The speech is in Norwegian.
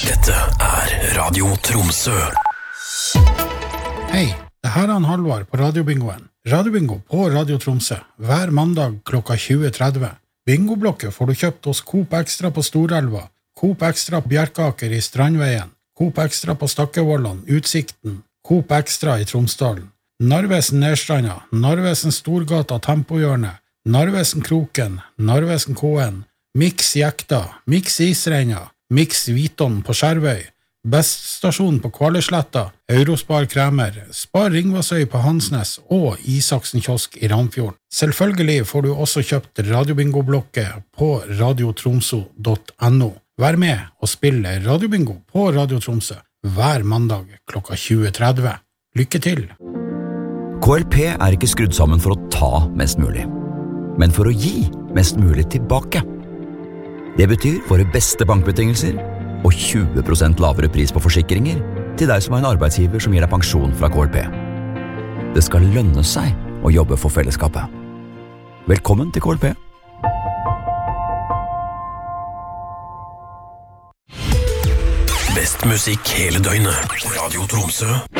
Dette Radio Tromsø. Hei, det her er Halvard på Radiobingoen. Radiobingo på Radio Tromsø, hver mandag klokka 20.30. Bingoblokket får du kjøpt hos Coop Extra på Storelva, Coop Extra på Bjerkaker i Strandveien, Coop Extra på Stakkevollan, Utsikten, Coop Extra i Tromsdalen, Narvesen Nedstranda, Narvesen Storgata Tempohjørne, Narvesen Kroken, Narvesen KN, Mix Jekta, Mix Isreina, Mix Viton på Skjervøy, Best Stasjon på Kvaløysletta, Eurospar Kremer, Spar Ringvassøy på Hansnes og Isaksen Kiosk i Ramfjorden. Selvfølgelig får du også kjøpt Radiobingo-blokket på radiotromso.no. Vær med og spille Radiobingo på Radio Tromsø hver mandag klokka 20.30. Lykke til! KLP er ikke skrudd sammen for å ta mest mulig, men for å gi mest mulig tilbake. Det betyr våre beste bankbetingelser og 20% lavere pris på forsikringer til deg som er en arbeidsgiver som gir deg pensjon fra KLP. Det skal lønne seg å jobbe for fellesskapet. Velkommen til KLP. Best musikk hele døgnet. Radio Tromsø.